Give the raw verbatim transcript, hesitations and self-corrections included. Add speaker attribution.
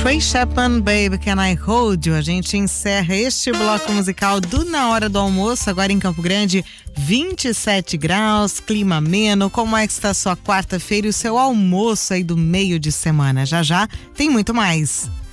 Speaker 1: Trey Chapman, Baby Can I Hold You? A gente encerra este bloco musical do Na Hora do Almoço, agora em Campo Grande, vinte e sete graus, clima ameno. Como é que está a sua quarta-feira e o seu almoço aí do meio de semana? Já já tem muito mais.